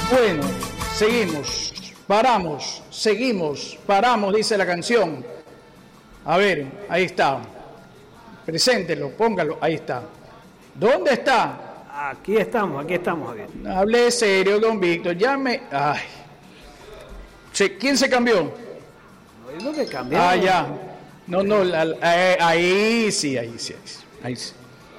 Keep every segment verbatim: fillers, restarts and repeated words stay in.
Bueno, seguimos, paramos, seguimos, paramos, dice la canción. A ver, ahí está. Preséntelo, póngalo, ahí está. ¿Dónde está? Aquí estamos, aquí estamos, Javier. Hable serio, don Víctor, llame. Ay. ¿Quién se cambió? No, yo no me cambié. Ah, ya. No, no, la, eh, ahí sí, ahí sí, ahí sí, ahí sí.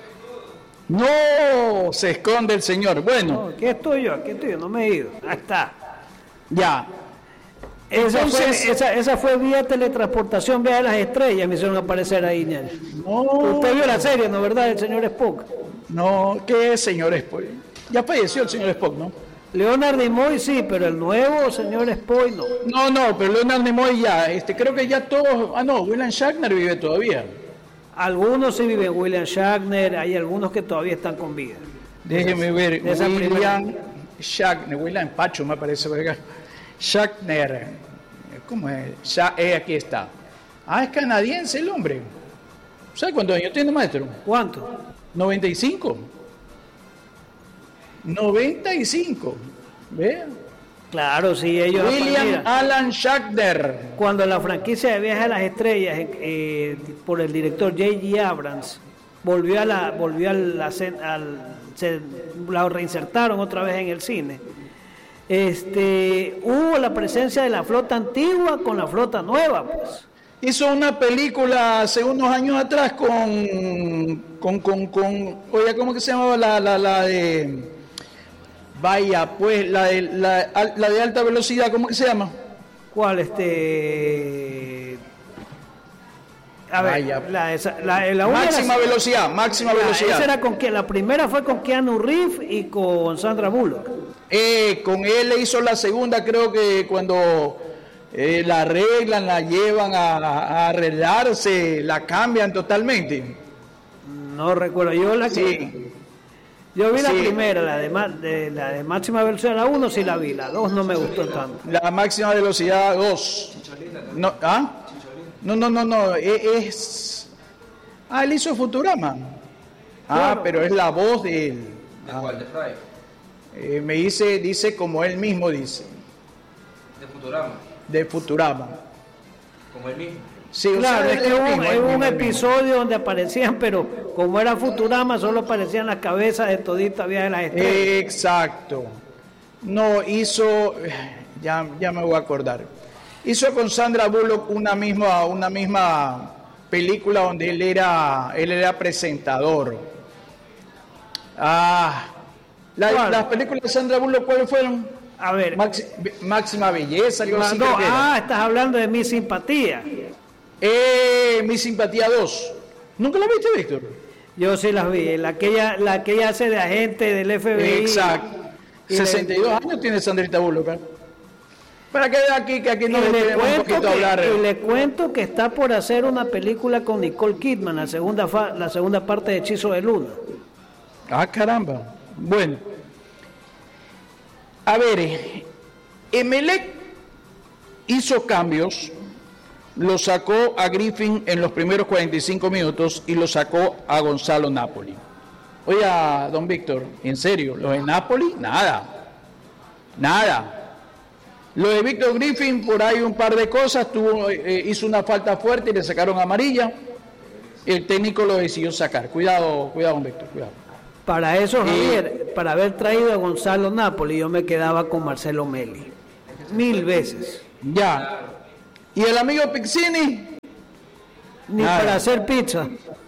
No, se esconde el señor. Bueno. No, aquí estoy yo, aquí estoy yo, no me he ido. Ahí está. Ya. Esa, Entonces, fue, esa, esa fue vía teletransportación, vía de las estrellas, me hicieron aparecer ahí, Ñal. No. Usted vio la serie, ¿no? ¿Verdad? El señor Spock. No, ¿qué es señor Spock? Ya falleció el señor Spock, ¿no? Leonard Nimoy sí, pero el nuevo señor Spock no. No, no, pero Leonard Nimoy ya, este, creo que ya todos, ah no, William Shatner vive todavía. Algunos sí viven, William Shatner, hay algunos que todavía están con vida. Déjeme ver, William Shatner, William Pacho me parece, Shatner, ¿cómo es? Ya, eh, aquí está. Ah, es canadiense el hombre. ¿Sabe cuántos años tiene, maestro? ¿Cuánto? noventa y cinco. noventa y cinco. ¿Ve? Claro, sí, ellos... William mira, Alan Shatner. Cuando la franquicia de Viaje a las Estrellas, eh, por el director J J Abrams, volvió a la... volvió a la, al, se la reinsertaron otra vez en el cine, este, hubo la presencia de la flota antigua con la flota nueva, pues. Hizo una película hace unos años atrás con, con, con, con oye, ¿cómo que se llamaba la, la, la de, vaya, pues, la de, la, la de alta velocidad, ¿cómo que se llama? ¿Cuál, este? A ver, vaya. La, esa, la, la máxima era, velocidad, máxima la, velocidad. Esa era con que la primera fue con Keanu Reeves y con Sandra Bullock. Eh, con él le hizo la segunda, creo que cuando... Eh, la arreglan, la llevan a, a arreglarse, la cambian totalmente. No recuerdo, yo la sí. Yo vi sí. la primera, la de, de, la de máxima velocidad, la uno sí la vi, la dos no me gustó tanto. La máxima velocidad dos. No, ¿ah? No, no, no, no, es... Ah, él hizo Futurama. Ah, claro. Pero es la voz de él. ¿De cuál? ¿De Fry? Eh, me dice, dice como él mismo dice. ¿De Futurama? De Futurama. ¿Como el mismo? Sí, claro, o sea, es que hubo mismo, un, un mismo, episodio mismo. Donde aparecían, pero como era Futurama, solo aparecían las cabezas de todita Vía de las Estrellas. Exacto. No, hizo, ya, ya me voy a acordar. Hizo con Sandra Bullock una misma, una misma película donde él era, él era presentador. Ah, la, las películas de Sandra Bullock, ¿cuáles fueron? A ver. Maxi, máxima belleza, algo así. No, ah, estás hablando de Mi Simpatía. Eh, Mi Simpatía dos. ¿Nunca la viste, Víctor? Yo sí las vi. La que ella, la que ella hace de agente del F B I. Exacto. Y sesenta y dos le... años tiene Sandrita Bullock. ¿eh? Para que vea aquí que aquí no le tenemos un poquito que, a hablar. Y le cuento que está por hacer una película con Nicole Kidman, la segunda, fa, la segunda parte de Hechizo de Luna. Ah, caramba. Bueno. A ver, Emelec hizo cambios, lo sacó a Griffin en los primeros cuarenta y cinco minutos y lo sacó a Gonzalo Napoli. Oiga, don Víctor, en serio, los de Napoli, nada, nada. Lo de Víctor Griffin, por ahí un par de cosas, tuvo, eh, hizo una falta fuerte y le sacaron amarilla, el técnico lo decidió sacar. Cuidado, cuidado, don Víctor, cuidado. Para eso, Javier, eh, para haber traído a Gonzalo Napoli, yo me quedaba con Marcelo Meli. Mil veces. Ya. ¿Y el amigo Pizzini? Ni Nada. Para hacer pizza.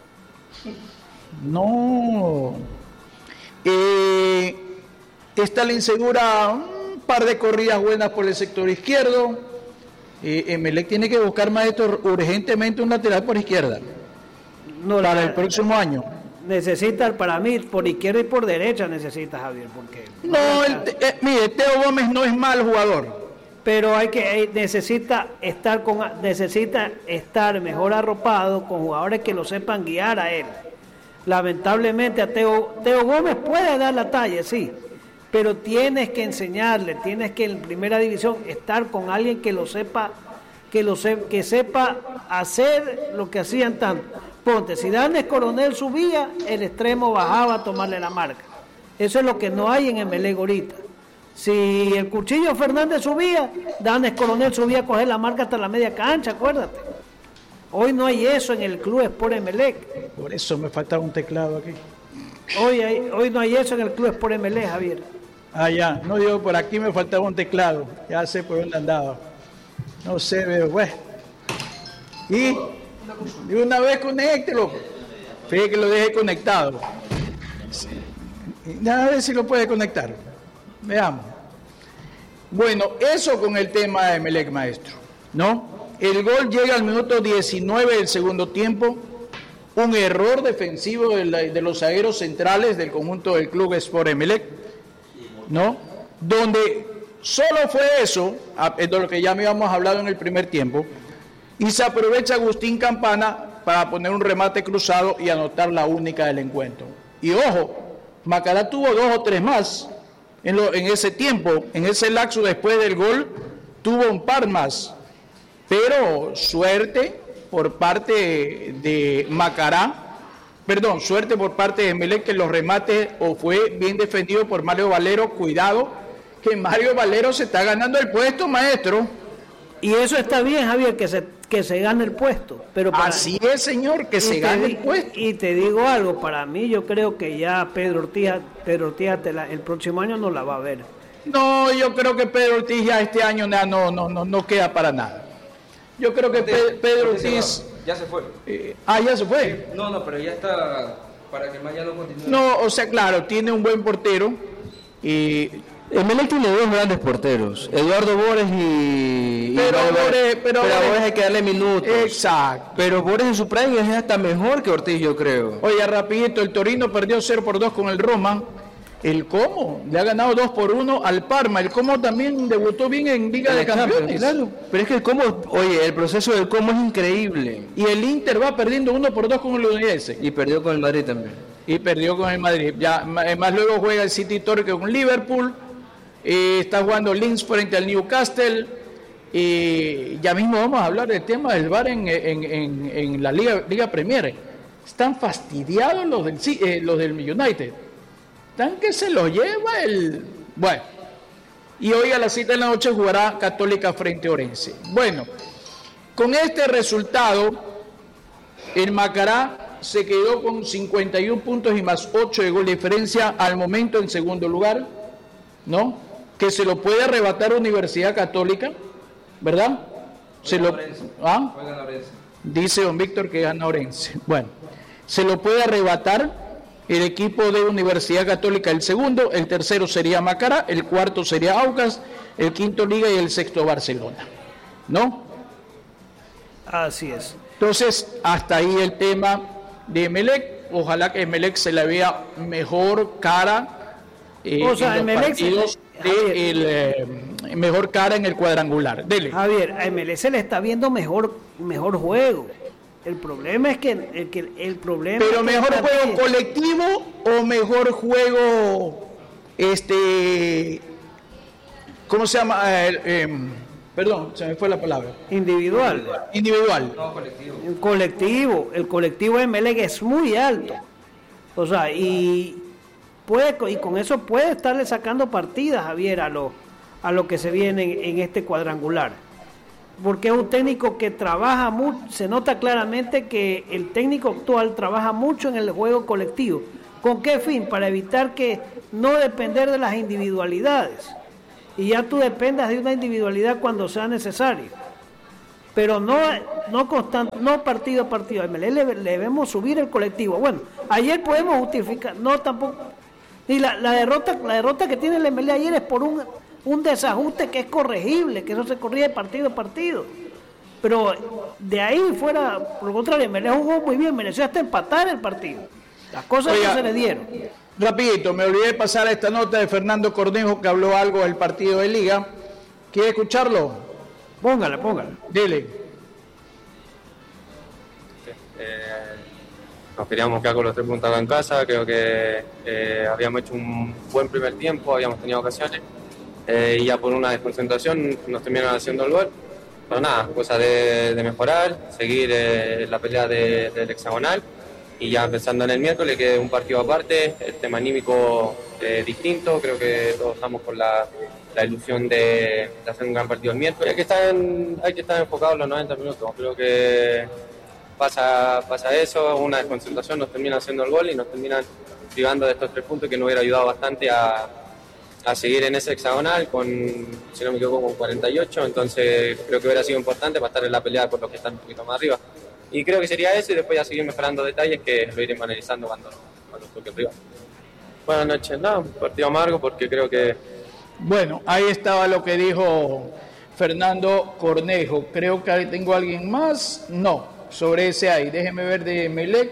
No. Eh, está la insegura, un par de corridas buenas por el sector izquierdo. Eh, Emelec tiene que buscar, maestro, urgentemente un lateral por izquierda. No, para la, el próximo año. Necesitas, para mí, por izquierda y por derecha necesitas, Javier, porque... No, el, eh, mire, Teo Gómez no es mal jugador. Pero hay que, eh, necesita estar con, necesita estar mejor arropado con jugadores que lo sepan guiar a él. Lamentablemente a Teo, Teo Gómez puede dar la talla, sí, pero tienes que enseñarle, tienes que en primera división estar con alguien que lo sepa, que lo se, que sepa hacer lo que hacían tanto. Ponte, si Danes Coronel subía, el extremo bajaba a tomarle la marca. Eso es lo que no hay en Emelec ahorita. Si el Cuchillo Fernández subía, Danes Coronel subía a coger la marca hasta la media cancha, acuérdate. Hoy no hay eso en el Club Sport Emelec. Por eso me faltaba un teclado aquí. Hoy, hay, hoy no hay eso en el Club Sport Emelec, Javier. Ah, ya, no digo, por aquí me faltaba un teclado. Ya sé por dónde andaba. No sé, veo, bueno. Y de una vez conéctelo. Fíjate que lo dejé conectado. A ver si lo puede conectar. Veamos. Bueno, eso con el tema de Emelec, maestro, ¿no? El gol llega al minuto diecinueve del segundo tiempo. Un error defensivo de, la, de los zagueros centrales del conjunto del Club Sport Emelec, ¿no? Donde solo fue eso, de lo que ya me habíamos hablado en el primer tiempo, y se aprovecha Agustín Campana para poner un remate cruzado y anotar la única del encuentro. Y ojo, Macará tuvo dos o tres más en, lo, en ese tiempo, en ese lapso después del gol, tuvo un par más, pero suerte por parte de Macará, perdón, suerte por parte de Emelec que los remates o fue bien defendido por Mario Valero. Cuidado, que Mario Valero se está ganando el puesto, maestro. Y eso está bien, Javier, que se, que se gane el puesto. Pero para, así es, señor, que se gane el puesto. Y te digo algo, para mí yo creo que ya Pedro Ortiz, Pedro Ortiz te la, el próximo año no la va a ver. No, yo creo que Pedro Ortiz ya este año no, no, no, no, no queda para nada. Yo creo que Pe- Pedro Ortiz... Ya se fue. Eh, ah, ya se fue. No, no, pero ya está para que más ya no continúe. No, o sea, claro, tiene un buen portero. Y Emelec tiene dos grandes porteros, Eduardo Bores y... Pero y Bores, pero pero a Bores- Bores hay que darle minutos. exacto. Pero Bores en su prime es hasta mejor que Ortiz, yo creo. Oye, rapidito, el Torino perdió cero por dos con el Roma. El Como le ha ganado dos por uno al Parma. El Como también debutó bien en Liga de Campeones. Claro, pero es que el Como, oye, el proceso del Como es increíble. Y el Inter va perdiendo uno por dos con el Udinese. Y perdió con el Madrid también. Y perdió con el Madrid. Ya, ma- más luego juega el City Torque con Liverpool. Eh, está jugando Linz frente al Newcastle. Y ya mismo vamos a hablar del tema del V A R en, en, en, en la Liga, Liga Premier. Están fastidiados los del, Ci- eh, los del United. Están que se los lleva el... Bueno. Y hoy a las siete de la noche jugará Católica frente a Orense. Bueno, con este resultado, el Macará se quedó con cincuenta y uno puntos y más ocho de gol de diferencia al momento en segundo lugar, ¿no? Que se lo puede arrebatar Universidad Católica, ¿verdad? Se lo, ¿ah? Dice don Víctor que gana Orense. Bueno, se lo puede arrebatar el equipo de Universidad Católica, el segundo, el tercero sería Macará, el cuarto sería Aucas, el quinto Liga y el sexto Barcelona, ¿no? Así es. Entonces, hasta ahí el tema de Emelec. Ojalá que Emelec se le vea mejor cara eh, O sea, en los Emelec se- partidos, de el, eh, mejor cara en el cuadrangular. Dele. Javier, a M L S le está viendo mejor, mejor juego. El problema es que el, que el problema Pero es que mejor el juego partido- colectivo o mejor juego, este, ¿cómo se llama? Eh, eh, perdón, se me fue la palabra. individual. Individual. No, colectivo. El colectivo, el colectivo de Emelec es muy alto. O sea, y puede y con eso puede estarle sacando partidas, Javier, a lo a lo que se viene en, en este cuadrangular. Porque es un técnico que trabaja mucho, se nota claramente que el técnico actual trabaja mucho en el juego colectivo. ¿Con qué fin? Para evitar que no depender de las individualidades. Y ya tú dependas de una individualidad cuando sea necesario. Pero no no constante, no partido a partido. A M L S le, le debemos subir el colectivo. Bueno, ayer podemos justificar, no tampoco. Y la, la derrota la derrota que tiene el M L S ayer es por un, un desajuste que es corregible, que no se corrige partido a partido. Pero de ahí fuera, por lo contrario, M L S jugó muy bien, mereció hasta empatar el partido. Las cosas Oiga, no se le dieron. Rapidito, me olvidé de pasar esta nota de Fernando Cornejo que habló algo del partido de Liga. ¿Quiere escucharlo? Póngala, póngala. Dele. Eh, nos queríamos quedar con los tres puntos acá en casa, creo que eh, habíamos hecho un buen primer tiempo, habíamos tenido ocasiones eh, y ya por una desconcentración nos terminaron haciendo el gol. Pero nada, cosa de, de mejorar, seguir eh, la pelea de, del hexagonal y ya pensando en el miércoles, que es un partido aparte, el tema anímico eh, distinto, creo que todos estamos con la, la ilusión de, de hacer un gran partido el miércoles. Hay que estar, en, hay que estar enfocados los noventa minutos, creo que pasa, pasa eso, una desconcentración nos termina haciendo el gol y nos terminan privando de estos tres puntos que nos hubiera ayudado bastante a, a seguir en ese hexagonal con, si no me equivoco, con cuarenta y ocho, entonces creo que hubiera sido importante para estar en la pelea con los que están un poquito más arriba. Y creo que sería eso y después ya seguir mejorando detalles que lo iremos analizando cuando, cuando toque el rival. Buenas noches, no, un partido amargo porque creo que... Bueno, ahí estaba lo que dijo Fernando Cornejo. Creo que tengo alguien más. No, sobre ese ahí. Déjeme ver de Emelec.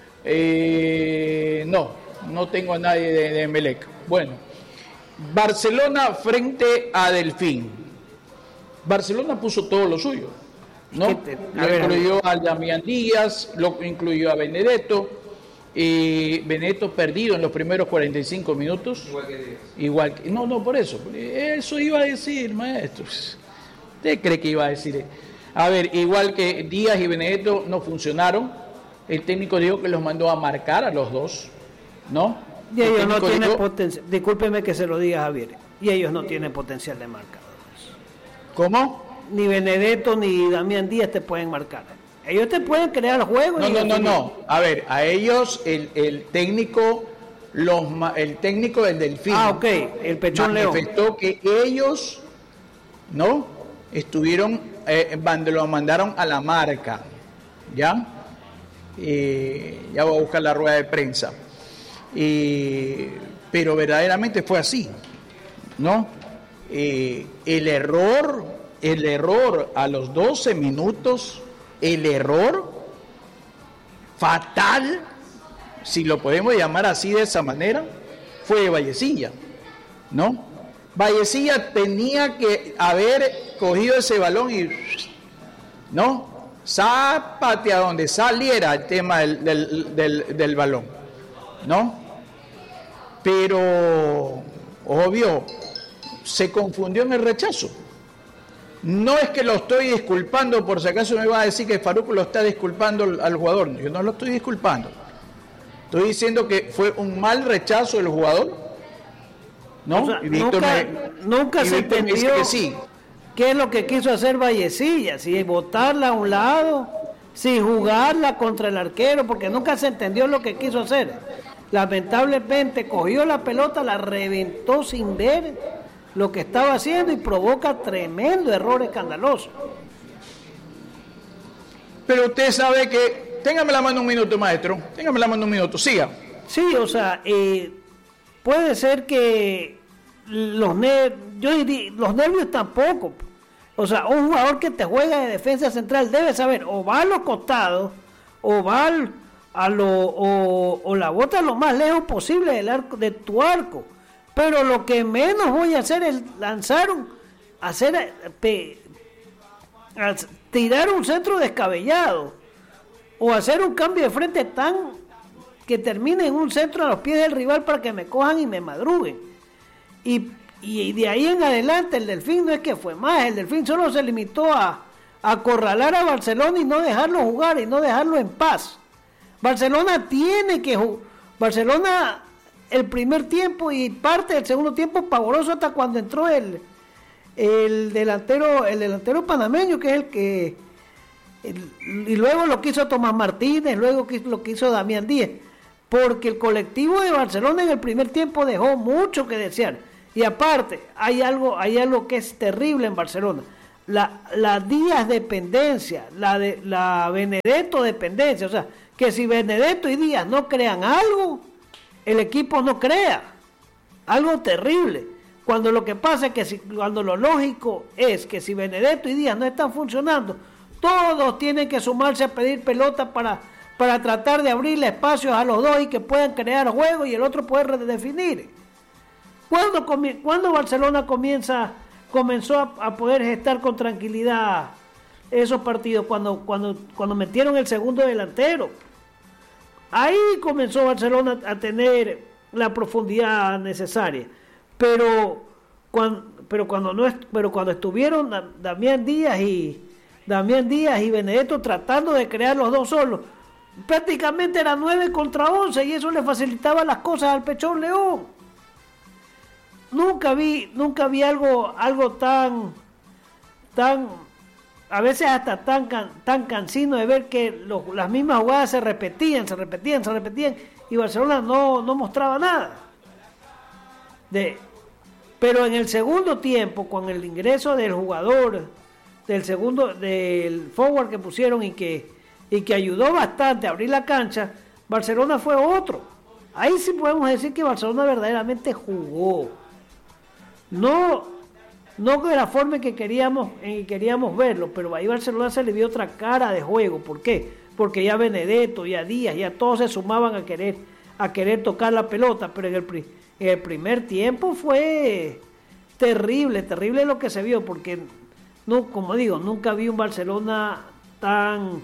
Eh, no, no tengo a nadie de, de Emelec. Bueno, Barcelona frente a Delfín. Barcelona puso todo lo suyo, ¿no? Lo incluyó a Damián Díaz, lo incluyó a Benedetto, y Benedetto perdido en los primeros cuarenta y cinco minutos. Igual que Díaz. Igual que, no, no, por eso. Eso iba a decir, maestro. ¿Usted cree que iba a decir? A ver, igual que Díaz y Benedetto no funcionaron. El técnico dijo que los mandó a marcar a los dos, ¿no? Y ellos no tienen dijo... potencial. Discúlpeme que se lo diga, Javier. Y ellos no tienen potencial de marcadores. ¿Cómo? Ni Benedetto ni Damián Díaz te pueden marcar. Ellos te pueden crear juegos. No, y no, no, no. A ver, a ellos el, el técnico, los el técnico del Delfín. Ah, ok. El Pechón León manifestó que ellos, ¿no? Estuvieron, eh, lo mandaron a la marca, ¿ya? Eh, ya voy a buscar la rueda de prensa. Eh, pero verdaderamente fue así, ¿no? Eh, el error, el error a los doce minutos, el error fatal, si lo podemos llamar así de esa manera, fue de Vallecilla, ¿no? Vallecilla tenía que haber cogido ese balón y, ¿no? Zápate a donde saliera el tema del, del, del, del balón, ¿no? Pero, obvio, se confundió en el rechazo. No es que lo estoy disculpando, por si acaso me va a decir que Farruko lo está disculpando al, al jugador. Yo no lo estoy disculpando. Estoy diciendo que fue un mal rechazo del jugador, ¿no? O sea, y Víctor nunca, me, nunca y se Víctor me dice entendió que sí. qué es lo que quiso hacer Vallecilla, si botarla a un lado, si jugarla contra el arquero, porque nunca se entendió lo que quiso hacer. Lamentablemente cogió la pelota, la reventó sin ver lo que estaba haciendo y provoca tremendo error escandaloso. Pero usted sabe que... Téngame la mano un minuto, maestro. Téngame la mano un minuto. Siga. Sí, o sea, eh, puede ser que los, ner- yo diría, los nervios tampoco. O sea, un jugador que te juega de defensa central debe saber o va a los costados o va al, a lo, o, o la bota lo más lejos posible del arco, de tu arco. Pero lo que menos voy a hacer es lanzar un, hacer, pe, tirar un centro descabellado o hacer un cambio de frente tan que termine en un centro a los pies del rival para que me cojan y me madruguen. Y, y de ahí en adelante el Delfín no es que fue más, el Delfín solo se limitó a, a acorralar a Barcelona y no dejarlo jugar y no dejarlo en paz. Barcelona tiene que jugar. Barcelona el primer tiempo y parte del segundo tiempo pavoroso hasta cuando entró el, el delantero el delantero panameño, que es el que el, y luego lo quiso Tomás Martínez, luego lo quiso Damián Díaz, porque el colectivo de Barcelona en el primer tiempo dejó mucho que desear. Y aparte hay algo hay algo que es terrible en Barcelona, la, la Díaz dependencia, la de la Benedetto dependencia, o sea, que si Benedetto y Díaz no crean algo, el equipo no crea. Algo terrible. Cuando lo que pasa es que si, cuando lo lógico es que si Benedetto y Díaz no están funcionando, todos tienen que sumarse a pedir pelota para, para tratar de abrirle espacios a los dos y que puedan crear juego y el otro puede redefinir. ¿Cuándo, cuando Barcelona comienza, comenzó a, a poder gestar con tranquilidad esos partidos? Cuando, cuando, cuando metieron el segundo delantero. Ahí comenzó Barcelona a tener la profundidad necesaria, pero cuando, pero cuando no, pero cuando estuvieron Damián Díaz y Damián Díaz y Benedetto tratando de crear los dos solos, prácticamente era nueve contra once y eso le facilitaba las cosas al Pechón León. Nunca vi, nunca vi algo, algo tan, tan, a veces hasta tan, tan cansino de ver que los, las mismas jugadas se repetían, se repetían, se repetían y Barcelona no, no mostraba nada. De, pero en el segundo tiempo, con el ingreso del jugador, del segundo, del forward que pusieron y que, y que ayudó bastante a abrir la cancha, Barcelona fue otro. Ahí sí podemos decir que Barcelona verdaderamente jugó. No, no de la forma en que queríamos, en que queríamos verlo, pero ahí Barcelona se le dio otra cara de juego. ¿Por qué? Porque ya Benedetto, ya Díaz, ya todos se sumaban a querer, a querer tocar la pelota, pero en el, en el primer tiempo fue terrible, terrible lo que se vio, porque no, como digo, nunca vi un Barcelona tan,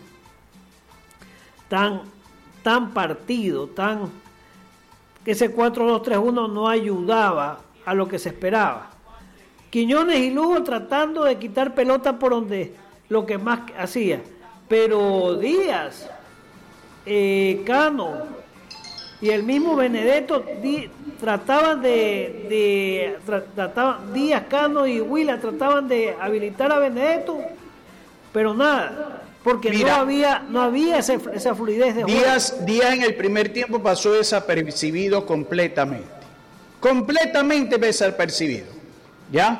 tan, tan partido, tan que ese cuatro dos tres uno no ayudaba a lo que se esperaba. Quiñones y Lugo tratando de quitar pelota por donde lo que más hacía, pero Díaz, eh, Cano y el mismo Benedetto di, trataban de, de tra, trataban, Díaz, Cano y Huila trataban de habilitar a Benedetto, pero nada, porque Mira, no había no había ese, esa fluidez de Díaz, juego. Díaz en el primer tiempo pasó desapercibido completamente. completamente desapercibido, ¿ya?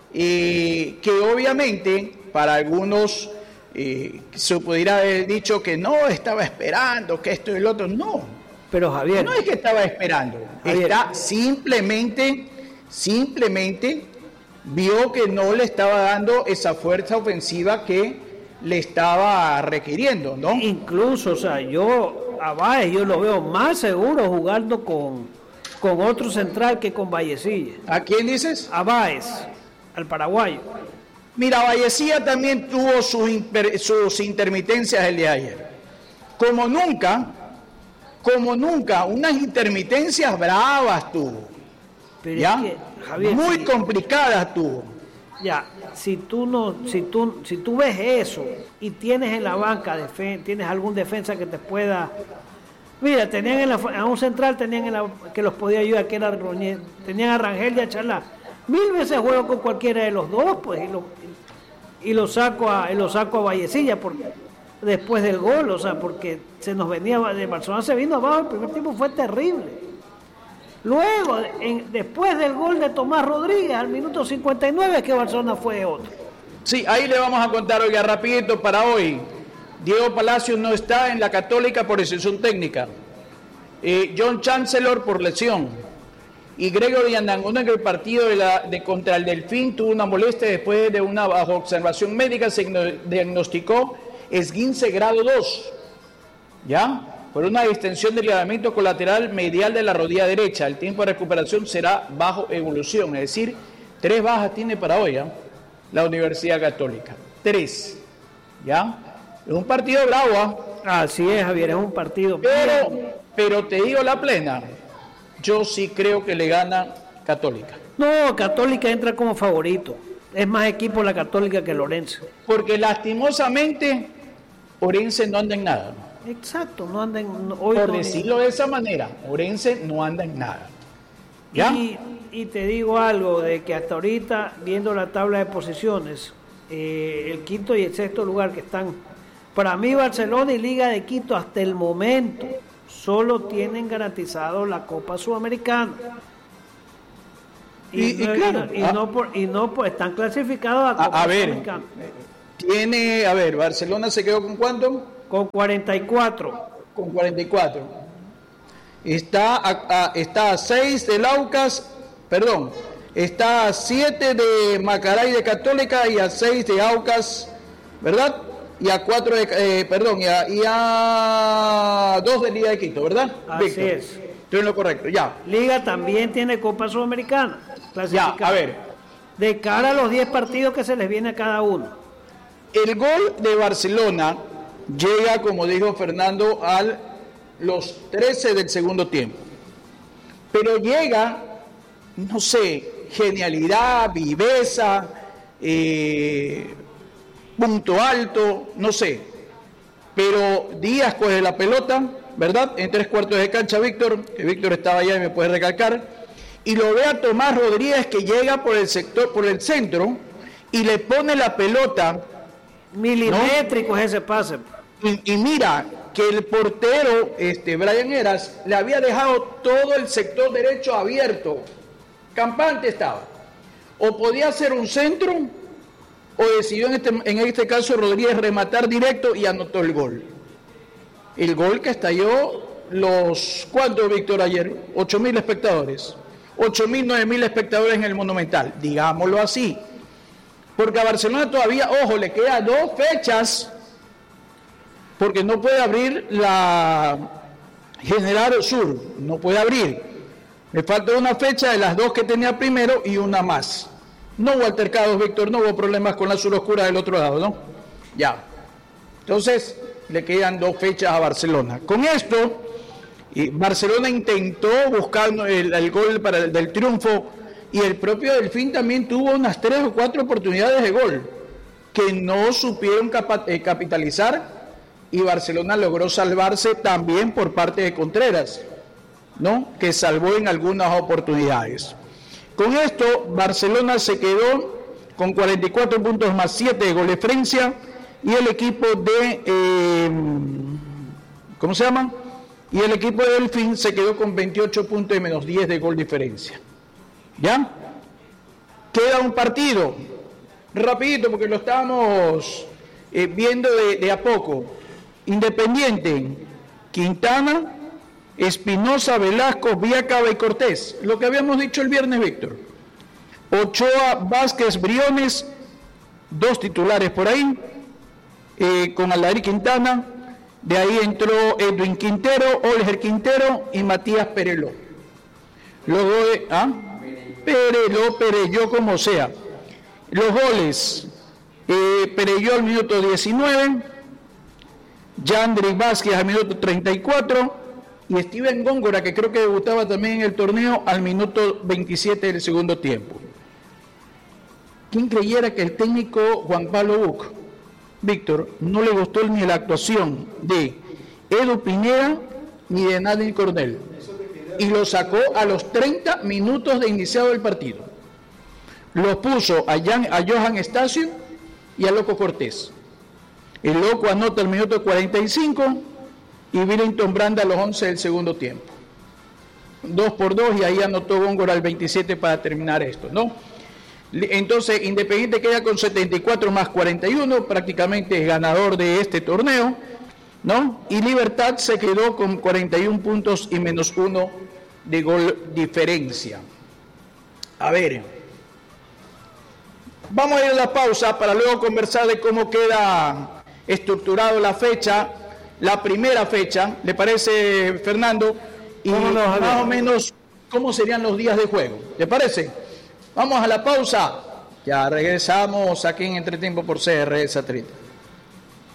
Y que obviamente para algunos eh, se pudiera haber dicho que no, estaba esperando, que esto y lo otro, no. Pero Javier... No es que estaba esperando, Javier, está simplemente, simplemente vio que no le estaba dando esa fuerza ofensiva que le estaba requiriendo, ¿no? Incluso, o sea, yo a Báez yo lo veo más seguro jugando con... con otro central que con Vallecilla. ¿A quién dices? A Báez, al paraguayo. Mira, Vallecilla también tuvo sus, imper, sus intermitencias el día de ayer. Como nunca, como nunca, unas intermitencias bravas tuvo. Pero ¿ya? Es que, Javier, muy si, complicadas tuvo. Ya, si tú no, si tú, si tú ves eso y tienes en la banca defen, tienes algún defensa que te pueda... Mira, tenían en la, a un central tenían en la, que los podía ayudar, que era Roñez, tenían a Rangel y a Chalá. Mil veces juego con cualquiera de los dos, pues, y lo, y lo saco a, y lo saco a Vallecilla porque, después del gol, o sea, porque se nos venía, de Barcelona se vino abajo, el primer tiempo fue terrible. Luego, en, después del gol de Tomás Rodríguez, al minuto cincuenta y nueve, es que Barcelona fue otro. Sí, ahí le vamos a contar, oiga, rapidito para hoy. Diego Palacios no está en la Católica por decisión técnica. Eh, John Chancellor por lesión. Y Gregory Andanguno en el partido de, la, de contra el Delfín tuvo una molestia después de una bajo observación médica. Se diagnosticó esguince grado dos. ¿Ya? Por una distensión del ligamento colateral medial de la rodilla derecha. El tiempo de recuperación será bajo evolución. Es decir, tres bajas tiene para hoy, ¿eh? La Universidad Católica. Tres. ¿Ya? Es un partido bravo, ¿eh? Así es, Javier, es un partido. Pero, pero te digo la plena, yo sí creo que le gana Católica. No, Católica entra como favorito. Es más equipo la Católica que Lorenzo. Porque lastimosamente, Orense no anda en nada. Exacto, no anda en... No, hoy Por no decirlo de esa manera, Orense no anda en nada. ¿Ya? Y, y te digo algo, de que hasta ahorita, viendo la tabla de posiciones, eh, el quinto y el sexto lugar que están... Para mí, Barcelona y Liga de Quito hasta el momento solo tienen garantizado la Copa Sudamericana. Y, y, no, y claro, y, a, no por, y no por, están clasificados a la Copa a, a ver, Sudamericana. Tiene, a ver, Barcelona se quedó con ¿cuánto? Con cuarenta y cuatro. Con cuarenta y cuatro. Está a, a, está a seis de Aucas, perdón, está a siete de Macaray de Católica y a seis de Aucas, ¿verdad? Y a cuatro de, eh, perdón, y a, y a dos de Liga de Quito, ¿verdad? Así Víctor, es. estoy en lo correcto, ya. Liga también tiene Copa Sudamericana. Ya, a ver. De cara a los diez partidos que se les viene a cada uno. El gol de Barcelona llega, como dijo Fernando, a los trece del segundo tiempo. Pero llega, no sé, genialidad, viveza, eh, punto alto, no sé. pero Díaz coge la pelota, ¿verdad? En tres cuartos de cancha Víctor, que Víctor estaba allá y me puede recalcar, y lo ve a Tomás Rodríguez que llega por el sector, por el centro, y le pone la pelota. Milimétrico es ese pase. Y, y mira que el portero, este, Brian Heras, le había dejado todo el sector derecho abierto. Campante estaba. O podía hacer un centro, o decidió en este, en este caso Rodríguez rematar directo y anotó el gol. El gol que estalló los, ¿cuántos, Víctor, ayer? ocho mil espectadores. ocho mil, nueve mil espectadores en el Monumental, digámoslo así. Porque a Barcelona todavía, ojo, le quedan dos fechas, porque no puede abrir la General Sur, no puede abrir. Le falta una fecha de las dos que tenía primero y una más. No hubo altercados, Víctor, no hubo problemas con la Sur Oscura del otro lado, ¿no? Ya. Entonces, le quedan dos fechas a Barcelona. Con esto, y Barcelona intentó buscar el, el gol para el, del triunfo, y el propio Delfín también tuvo unas tres o cuatro oportunidades de gol que no supieron capa, eh, capitalizar, y Barcelona logró salvarse también por parte de Contreras, ¿no? Que salvó en algunas oportunidades. Con esto, Barcelona se quedó con cuarenta y cuatro puntos más siete de gol diferencia, y el equipo de, eh, ¿cómo se llama? Y el equipo de Delfín se quedó con veintiocho puntos y menos diez de gol diferencia. ¿Ya? Queda un partido, rapidito porque lo estábamos eh, viendo de, de a poco. Independiente, Quintana, Espinosa, Velasco, Viacaba y Cortés. Lo que habíamos dicho el viernes, Víctor. Ochoa, Vázquez, Briones, dos titulares por ahí, eh, con Aldair Quintana. De ahí entró Edwin Quintero, Olger Quintero y Matías Pereló. Los goles, ¿ah? Pereló, Perelló, como sea. Los goles, eh, Perelló al minuto diecinueve, Yandri Vázquez al minuto treinta y cuatro y Steven Góngora, que creo que debutaba también en el torneo, al minuto veintisiete del segundo tiempo. ¿Quién creyera que el técnico Juan Pablo Buc, Víctor, no le gustó ni la actuación de Edu Pineda ni de Nadine Cornell? Y lo sacó a los treinta minutos de iniciado el partido. Los puso a, Jan, a Johan Estacio y a Loco Cortés. El Loco anota el minuto cuarenta y cinco y Willington Branda a los once del segundo tiempo. Dos por dos, y ahí anotó Góngora al veintisiete para terminar esto, ¿no? Entonces, Independiente queda con setenta y cuatro más cuarenta y uno, prácticamente es ganador de este torneo, ¿no? Y Libertad se quedó con cuarenta y uno puntos y menos uno de gol diferencia. A ver, vamos a ir a la pausa para luego conversar de cómo queda estructurado la fecha, la primera fecha, ¿le parece, Fernando? Y más o menos cómo serían los días de juego, ¿le parece? Vamos a la pausa, ya regresamos aquí en Entretiempo por C R Satélite.